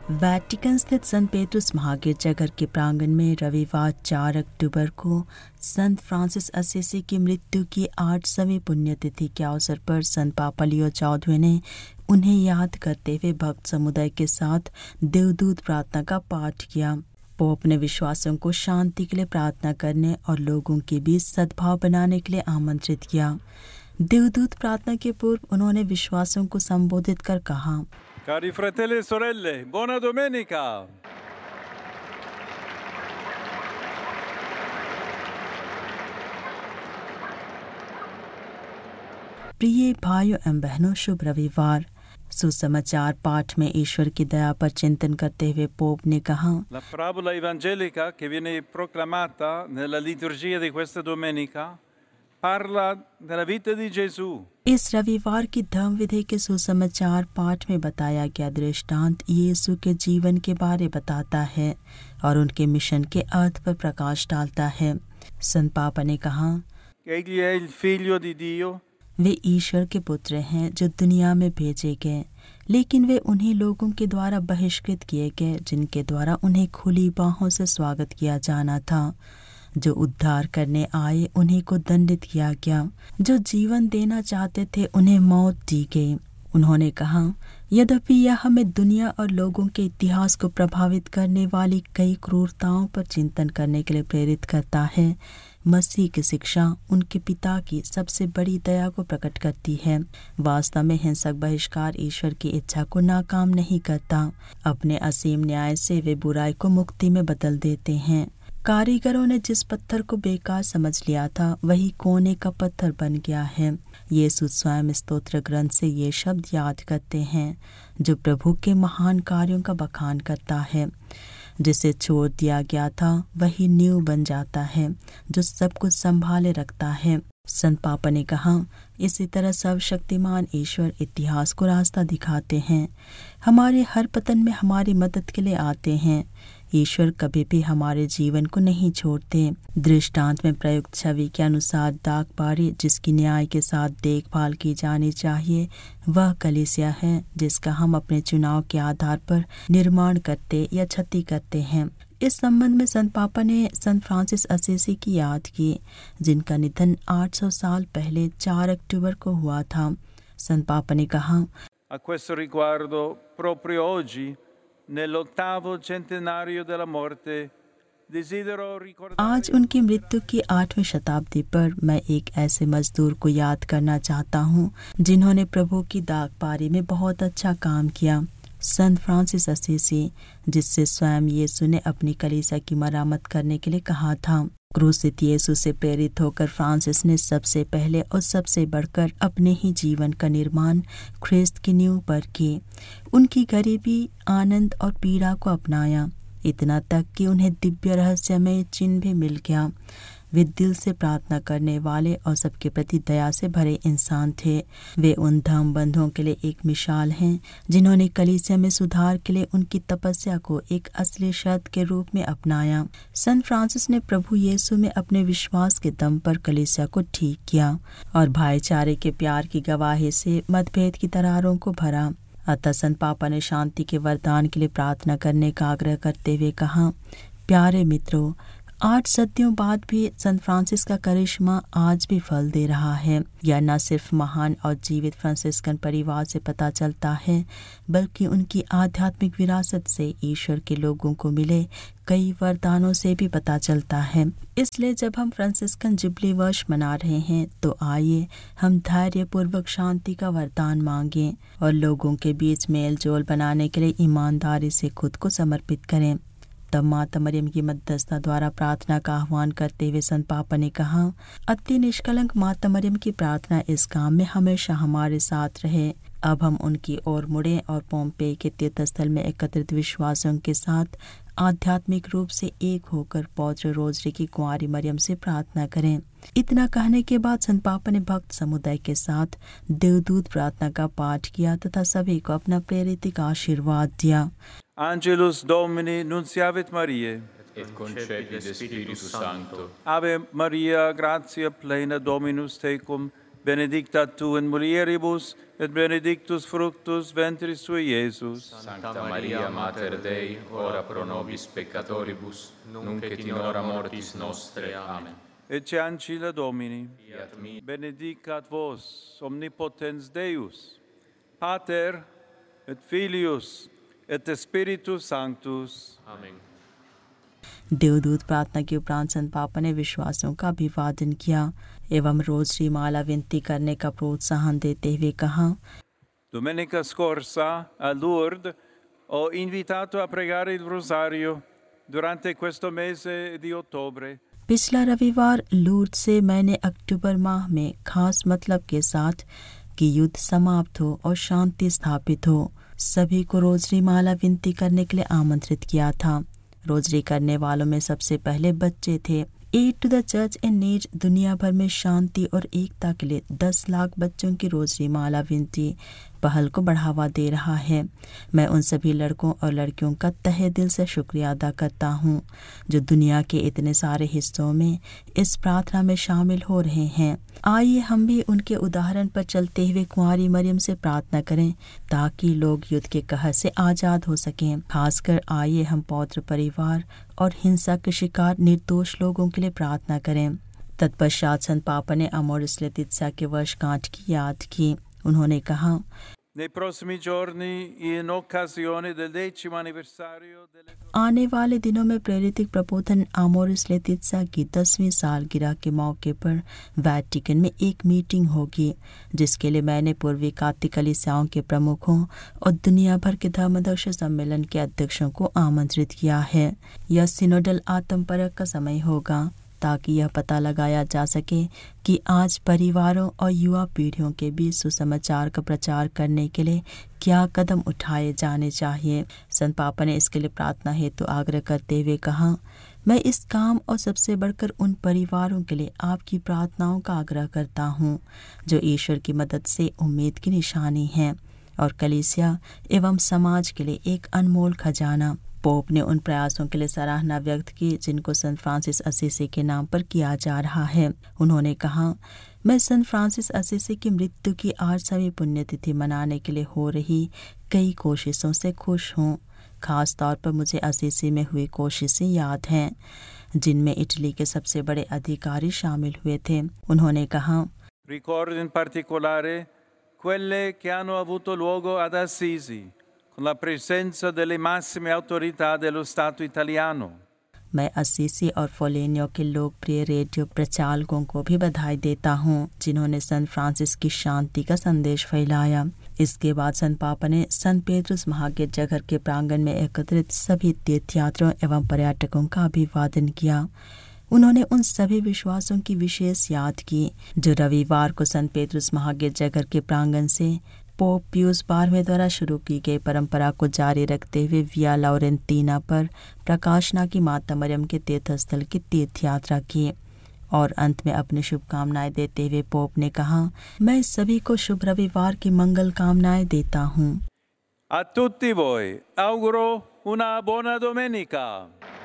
Vatican स्थित संत पेट्रुस महागिरजाघर के प्रांगण में रविवार 4 अक्टूबर को संत फ्रांसिस असीसी की मृत्यु की 800वीं पुण्यतिथि के अवसर पर संत पापा लियो चौदहवें ने उन्हें याद करते हुए भक्त समुदाय के साथ देवदूत प्रार्थना का पाठ किया। पोप ने विश्वासियों को शांति के लिए प्रार्थना करने और लोगों के बीच सद्भाव बनाने के लिए आमंत्रित किया। देवदूत प्रार्थना के पूर्व उन्होंने विश्वासियों को संबोधित कर कहा, Cari fratelli e sorelle, buona domenica! प्रिय भाइयों एवं बहनों, शुभ रविवार। सुसमाचार पाठ में ईश्वर की दया पर चिंतन करते हुए पोप ने कहा, La parabola evangelica che viene proclamata nella liturgia di questa domenica parla della vita di Gesù. इस रविवार की धर्म विधि के सुसमाचार पाठ में बताया गया दृष्टांत यीशु के जीवन के बारे बताता है और उनके मिशन के अर्थ पर प्रकाश डालता है। संत पापा ने कहा, Egli è il figlio di Dio. वे ईश्वर के पुत्र हैं जो दुनिया में भेजे गए, लेकिन वे उन्हीं लोगों के द्वारा बहिष्कृत किए गए जिनके द्वारा उन्हें खुली बाहों से स्वागत किया जाना था। जो उद्धार करने आए उन्हीं को दंडित किया गया, जो जीवन देना चाहते थे उन्हें मौत दी गई। उन्होंने कहा, यद्यपि यह हमें दुनिया और लोगों के इतिहास को प्रभावित करने वाली कई क्रूरताओं पर चिंतन करने के लिए प्रेरित करता है, मसीह की शिक्षा उनके पिता की सबसे बड़ी दया को प्रकट करती है। वास्तव में हिंसक बहिष्कार ईश्वर की इच्छा को नाकाम नहीं करता। अपने असीम न्याय से वे बुराई को मुक्ति में बदल देते हैं। कारीगरों ने जिस पत्थर को बेकार समझ लिया था वही कोने का पत्थर बन गया है। यीशु स्वयं स्तोत्र ग्रंथ से ये शब्द याद करते हैं, जो प्रभु के महान कार्यों का बखान करता है। जिसे छोड़ दिया गया था वही नींव बन जाता है, जो सब कुछ संभाले रखता है। संत पापा ने कहा, इसी तरह सर्वशक्तिमान ईश्वर इतिहास को रास्ता दिखाते हैं, हमारे हर पतन में हमारी मदद के लिए आते हैं। ईश्वर कभी भी हमारे जीवन को नहीं छोड़ते। दृष्टांत में प्रयुक्त छवि के अनुसार दागबारी जिसकी न्याय के साथ देखभाल की जानी चाहिए वह कलीसिया है, जिसका हम अपने चुनाव के आधार पर निर्माण करते या क्षति करते हैं। इस संबंध में संत पापा ने संत फ्रांसिस असीसी की याद की, जिनका निधन 800 साल पहले 4 अक्टूबर को हुआ था। संत पापा ने कहा, A questo riguardo, proprio oggi, nell'8° centenario della morte, desidero ricordare... आज उनकी मृत्यु की 8वीं शताब्दी पर मैं एक ऐसे मजदूर को याद करना चाहता हूँ जिन्होंने प्रभु की दागबारी में बहुत अच्छा काम किया। संत फ्रांसिस असीसी, जिससे स्वयं यीशु ने अपनी कलीसिया की मरम्मत करने के लिए कहा था। क्रूसित यीशु से प्रेरित होकर फ्रांसिस ने सबसे पहले और सबसे बढ़कर अपने ही जीवन का निर्माण ख्रिस्त की नींव पर की। उनकी गरीबी, आनंद और पीड़ा को अपनाया, इतना तक कि उन्हें दिव्य रहस्यमय चिन्ह भी मिल गया। वे दिल से प्रार्थना करने वाले और सबके प्रति दया से भरे इंसान थे। वे उन धर्म बंधुओं के लिए एक मिसाल हैं जिन्होंने कलीसिया में सुधार के लिए उनकी तपस्या को एक असली शर्त के रूप में अपनाया। संत फ्रांसिस ने प्रभु यीशु में अपने विश्वास के दम पर कलीसिया को ठीक किया और भाईचारे के प्यार की गवाही से मतभेद की दरारों को भरा। अतः संत पापा ने शांति के वरदान के लिए प्रार्थना करने का आग्रह करते हुए कहा, प्यारे मित्रों, 8 सदियों बाद भी संत फ्रांसिस का करिश्मा आज भी फल दे रहा है। यह न सिर्फ महान और जीवित फ्रांसिस्कन परिवार से पता चलता है, बल्कि उनकी आध्यात्मिक विरासत से ईश्वर के लोगों को मिले कई वरदानों से भी पता चलता है। इसलिए जब हम फ्रांसिस्कन जुबली वर्ष मना रहे हैं तो आइए हम धैर्यपूर्वक शांति का वरदान मांगें और लोगों के बीच मेल जोल बनाने के लिए ईमानदारी से खुद को समर्पित करें। तब माता मरियम की मध्यस्थता द्वारा प्रार्थना का आह्वान करते हुए संत पापा ने कहा, अति निष्कलंक माता मरियम की प्रार्थना इस काम में हमेशा हमारे साथ रहे। अब हम उनकी ओर मुड़े और पोम्पेई के तीर्थस्थल में एकत्रित विश्वासियों के साथ आध्यात्मिक रूप से एक होकर पौत्र रोजरी की कुंवारी मरियम से प्रार्थना करें। इतना कहने के बाद संत पापा ने भक्त समुदाय के साथ देवदूत प्रार्थना का पाठ किया तथा सभी को अपना प्रेरित आशीर्वाद दिया। Angelus Domini nunciavit Mariae, et concepit de Spiritus Sancto. Ave Maria, gratia plena Dominus tecum, benedicta tu in mulieribus, et benedictus fructus ventris tui, Iesus. Sancta Maria, Mater Dei, ora pro nobis peccatoribus, nunc et in hora mortis nostre. Amen. Ecce ancilla Domini, Fiat mi, benedicat vos omnipotens Deus, Pater et Filius et Spiritus Sanctus. Amen. देवदूत प्रार्थना के उपरांत संत पापा ने विश्वासियों का अभिवादन किया एवं रोजरी माला विनती करने का प्रोत्साहन देते हुए कहा, Domenica scorsa a Lourdes ho invitato a pregare il rosario durante questo mese di ottobre. पिछला रविवार लूर्द से मैंने अक्टूबर माह में खास मतलब के साथ कि युद्ध समाप्त हो और शांति स्थापित हो सभी को रोजरी माला विनती करने के लिए आमंत्रित किया था। रोजरी करने वालों में सबसे पहले बच्चे थे। Add to the church and need दुनिया भर में शांति और एकता के लिए 10 लाख बच्चों की रोजरी माला विनती पहल को बढ़ावा दे रहा है। मैं उन सभी लड़कों और लड़कियों का तहे दिल से शुक्रिया अदा करता हूँ जो दुनिया के इतने सारे हिस्सों में इस प्रार्थना में शामिल हो रहे हैं। आइए हम भी उनके उदाहरण पर चलते हुए कुंवारी मरियम से प्रार्थना करें ताकि लोग युद्ध के कहर से आजाद हो सकें। खासकर आइए हम पौत्र परिवार और हिंसा के शिकार निर्दोष लोगों के लिए प्रार्थना करें। तत्पश्चात संत पापा ने अमोरिस लेतित्सा के वर्षगांठ की याद की। उन्होंने कहा, Nei prossimi giorni, in occasione del 10° anniversario delle... आने वाले दिनों में प्रेरित प्रबोधन अमोरिस लेतित्सा की 10वीं सालगिरह के मौके पर वेटिकन में एक मीटिंग होगी जिसके लिए मैंने पूर्वी कातिक कलीसियाओं के प्रमुखों और दुनिया भर के धर्मदर्शी सम्मेलन के अध्यक्षों को आमंत्रित किया है। यह सिनोडल आत्मपरख का समय होगा ताकि यह पता लगाया जा सके कि आज परिवारों और युवा पीढ़ियों के बीच सुसमाचार का प्रचार करने के लिए क्या कदम उठाए जाने चाहिए। संत पापा ने इसके लिए प्रार्थना हेतु आग्रह करते हुए कहा, मैं इस काम और सबसे बढ़कर उन परिवारों के लिए आपकी प्रार्थनाओं का आग्रह करता हूँ जो ईश्वर की मदद से उम्मीद की निशानी है और कलीसिया एवं समाज के लिए एक अनमोल खजाना। पोप ने उन प्रयासों के लिए सराहना व्यक्त की जिनको संत फ्रांसिस असीसी के नाम पर किया जा रहा है। उन्होंने कहा, मैं संत फ्रांसिस असीसी की मृत्यु की 8वीं पुण्यतिथि मनाने के लिए हो रही कई कोशिशों से खुश हूँ। खास तौर पर मुझे असीसी में हुई कोशिशें याद हैं जिनमें इटली के सबसे बड़े अधिकारी शामिल हुए थे। उन्होंने कहा, Ricordo in particolare quelle che hanno avuto luogo ad Assisi con la presenza delle massime autorità dello Stato italiano. मैं असीसी और फोलेनियो के लोकप्रिय रेडियो प्रचारकों को भी बधाई देता हूँ जिन्होंने संत फ्रांसिस की शांति का संदेश फैलाया। इसके बाद संत पापा ने संत पेट्रुस महागिरजाघर के प्रांगण में एकत्रित सभी तीर्थयात्रियों एवं पर्यटकों का अभिवादन किया। उन्होंने उन सभी विश्वासों की विशेष याद की जो रविवार को संत पेट्रुस महागिरजाघर के प्रांगण से पोप पियूस 12वें द्वारा शुरू की गई परंपरा को जारी रखते हुए विया लॉरेंटीना पर प्रकाशना की माता मरियम के तीर्थस्थल की तीर्थ यात्रा की और अंत में अपनी शुभकामनाएं देते हुए पोप ने कहा, मैं सभी को शुभ रविवार की मंगल कामनाएं देता हूँ। A tutti voi auguro una buona domenica.